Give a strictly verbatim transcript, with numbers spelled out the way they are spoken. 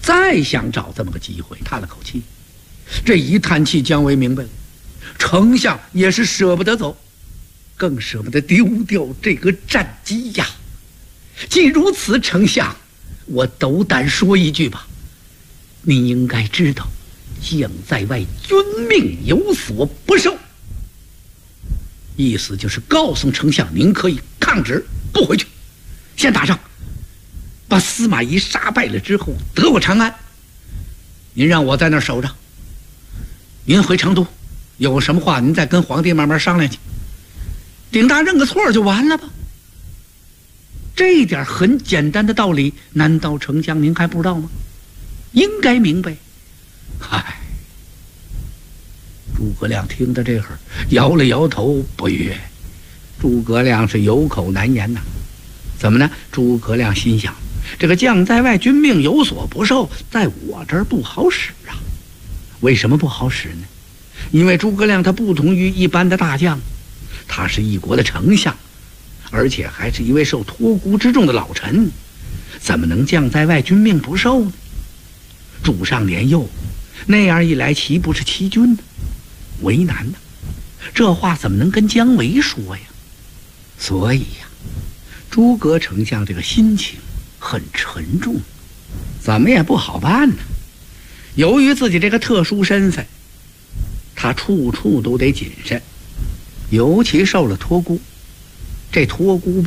再想找这么个机会，叹了口气。这一叹气，姜维明白了，丞相也是舍不得走，更舍不得丢掉这个战机呀。既如此，丞相，我斗胆说一句吧，您应该知道，将在外，君命有所不受。意思就是告诉丞相，您可以抗旨不回去，先打仗，把司马懿杀败了之后，得过长安。您让我在那儿守着，您回成都，有什么话您再跟皇帝慢慢商量去，顶大认个错就完了吧。这一点很简单的道理，难道丞相您还不知道吗？应该明白。嗨，诸葛亮听到这会儿，摇了摇头，不悦。诸葛亮是有口难言呐。怎么呢？诸葛亮心想，这个将在外，君命有所不受，在我这儿不好使啊。为什么不好使呢？因为诸葛亮他不同于一般的大将，他是一国的丞相，而且还是一位受托孤之重的老臣，怎么能将在外，君命不受呢？主上年幼，那样一来岂不是欺君呢？为难呢，这话怎么能跟姜维说呀？所以呀，诸葛丞相这个心情很沉重，怎么也不好办呢。由于自己这个特殊身份，他处处都得谨慎，尤其受了托孤，这托孤